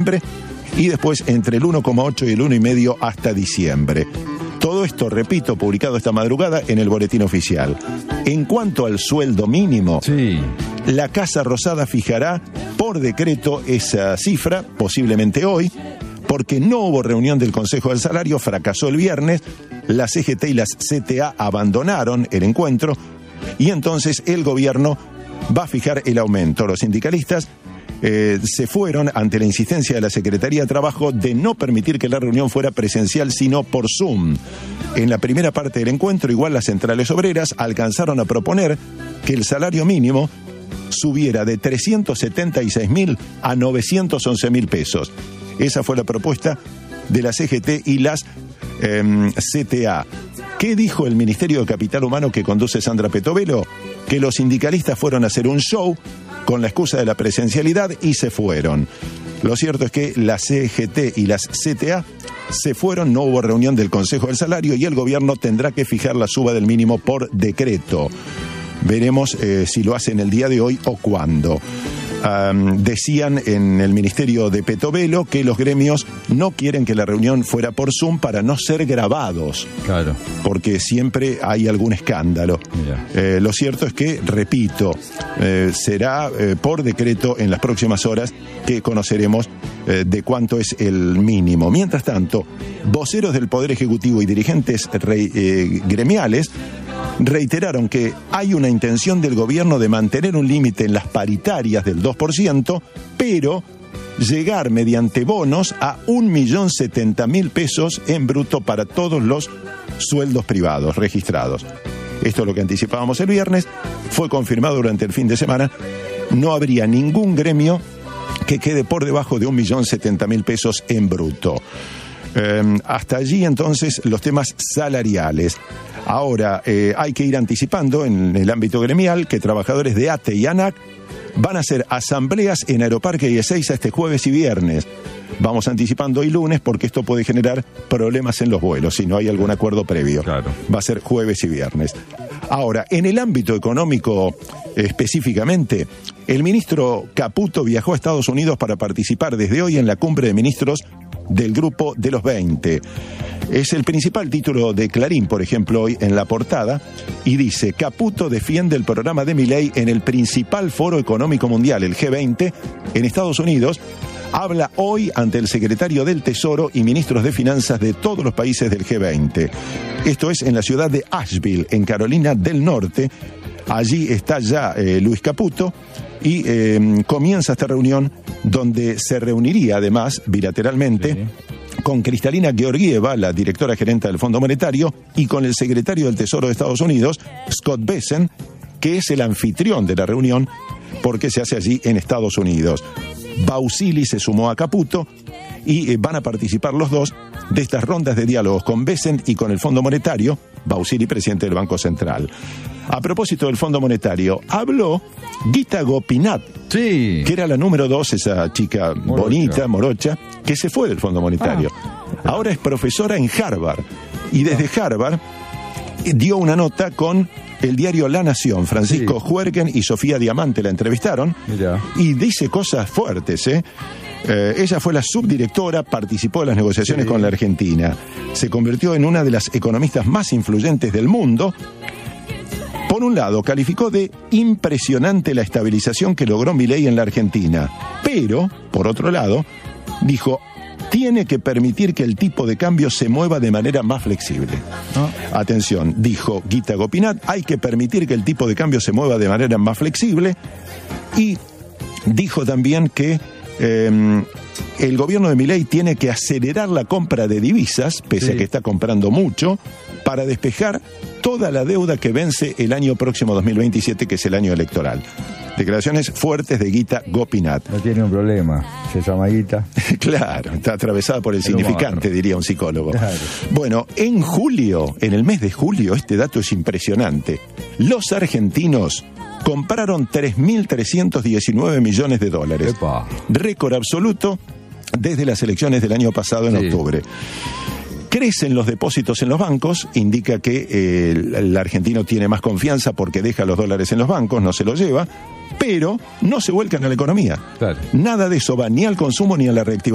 y después entre el 1,8 y el 1,5 hasta diciembre. Todo esto, repito, publicado esta madrugada en el Boletín Oficial. En cuanto al sueldo mínimo, la Casa Rosada fijará por decreto esa cifra, posiblemente hoy, porque no hubo reunión del Consejo del Salario, fracasó el viernes, la CGT y las CTA abandonaron el encuentro y entonces el gobierno va a fijar el aumento. Los sindicalistas se fueron ante la insistencia de la Secretaría de Trabajo de no permitir que la reunión fuera presencial, sino por Zoom. En la primera parte del encuentro, igual las centrales obreras alcanzaron a proponer que el salario mínimo subiera de 376.000 a 911.000 pesos. Esa fue la propuesta de la CGT y las CTA. ¿Qué dijo el Ministerio de Capital Humano que conduce Sandra Petovelo? Que los sindicalistas fueron a hacer un show con la excusa de la presencialidad y se fueron. Lo cierto es que la CGT y las CTA se fueron, no hubo reunión del Consejo del Salario y el gobierno tendrá que fijar la suba del mínimo por decreto. Veremos si lo hacen el día de hoy o cuándo. Decían en el Ministerio de Petovelo que los gremios no quieren que la reunión fuera por Zoom para no ser grabados. Claro. Porque siempre hay algún escándalo. Lo cierto es que, repito, será por decreto en las próximas horas que conoceremos de cuánto es el mínimo. Mientras tanto, voceros del Poder Ejecutivo y dirigentes gremiales reiteraron que hay una intención del gobierno de mantener un límite en las paritarias del 2%, pero llegar mediante bonos a 1.070.000 pesos en bruto para todos los sueldos privados registrados. Esto es lo que anticipábamos el viernes, fue confirmado durante el fin de semana. No habría ningún gremio que quede por debajo de 1.070.000 pesos en bruto. Hasta allí entonces los temas salariales. Ahora hay que ir anticipando en el ámbito gremial que trabajadores de ATE y ANAC van a hacer asambleas en Aeroparque y Ezeiza este jueves y viernes. Vamos anticipando hoy lunes porque esto puede generar problemas en los vuelos si no hay algún acuerdo previo. Claro. Va a ser jueves y viernes. Ahora, en el ámbito económico específicamente, el ministro Caputo viajó a Estados Unidos para participar desde hoy en la cumbre de ministros del Grupo de los 20. Es el principal título de Clarín, por ejemplo, hoy en la portada, y dice: Caputo defiende el programa de Milei en el principal foro económico mundial, el G20, en Estados Unidos. Habla hoy ante el secretario del Tesoro y ministros de Finanzas de todos los países del G20. Esto es en la ciudad de Asheville, en Carolina del Norte. Allí está ya Luis Caputo y comienza esta reunión donde se reuniría además bilateralmente con Kristalina Georgieva, la directora gerente del Fondo Monetario, y con el secretario del Tesoro de Estados Unidos, Scott Bessent, que es el anfitrión de la reunión porque se hace allí en Estados Unidos. Bausili se sumó a Caputo y van a participar los dos de estas rondas de diálogos con Bessent y con el Fondo Monetario, Bausili, presidente del Banco Central. A propósito del Fondo Monetario, habló Gita Gopinath, que era la número 2, esa chica bonita, morocha, que se fue del Fondo Monetario. Ahora es profesora en Harvard y desde Harvard dio una nota con el diario La Nación. Francisco Juergen y Sofía Diamante la entrevistaron y dice cosas fuertes, Ella fue la subdirectora, participó de las negociaciones con la Argentina. Se convirtió en una de las economistas más influyentes del mundo. Por un lado, calificó de impresionante la estabilización que logró Milei en la Argentina. Pero, por otro lado, dijo: tiene que permitir que el tipo de cambio se mueva de manera más flexible. Atención, dijo Gita Gopinath, hay que permitir que el tipo de cambio se mueva de manera más flexible. Y dijo también que el gobierno de Milei tiene que acelerar la compra de divisas, pese a que está comprando mucho, para despejar toda la deuda que vence el año próximo 2027, que es el año electoral. Declaraciones fuertes de Gita Gopinath. No tiene un problema, se llama Gita. Claro, está atravesada por el significante, diría un psicólogo. Claro. Bueno, en julio, en el mes de julio, este dato es impresionante. Los argentinos compraron 3.319 millones de dólares. ¡Epa! Récord absoluto desde las elecciones del año pasado en octubre. Crecen los depósitos en los bancos, indica que el argentino tiene más confianza porque deja los dólares en los bancos, no se los lleva, pero no se vuelcan a la economía. Claro. Nada de eso va ni al consumo ni a la reactivación.